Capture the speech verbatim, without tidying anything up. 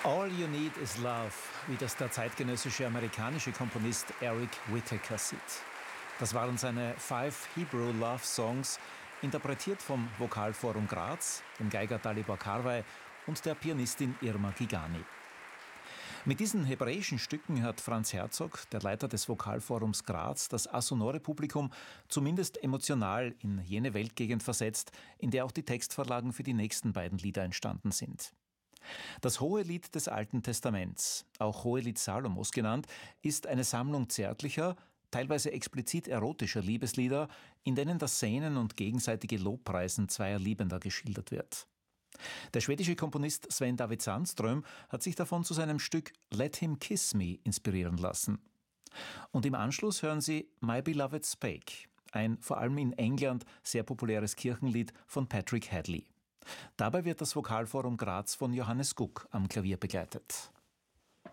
All You Need Is Love, wie das der zeitgenössische amerikanische Komponist Eric Whitacre sieht. Das waren seine Five Hebrew Love Songs, interpretiert vom Vokalforum Graz, dem Geiger Dalibor Karwei und der Pianistin Irma Gigani. Mit diesen hebräischen Stücken hat Franz Herzog, der Leiter des Vokalforums Graz, das asonore Publikum zumindest emotional in jene Weltgegend versetzt, in der auch die Textvorlagen für die nächsten beiden Lieder entstanden sind. Das Hohelied des Alten Testaments, auch Hohelied Salomos genannt, ist eine Sammlung zärtlicher, teilweise explizit erotischer Liebeslieder, in denen das Sehnen und gegenseitige Lobpreisen zweier Liebender geschildert wird. Der schwedische Komponist Sven David Sandström hat sich davon zu seinem Stück Let Him Kiss Me inspirieren lassen. Und im Anschluss hören Sie My Beloved Spake, ein vor allem in England sehr populäres Kirchenlied von Patrick Hadley. Dabei wird das Vokalforum Graz von Johannes Guck am Klavier begleitet.